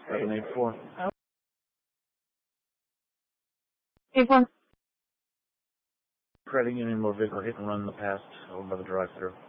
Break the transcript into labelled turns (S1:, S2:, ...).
S1: 784.
S2: 84.
S1: Credit Union Motor Vehicle hit and run in the past over by the drive-thru.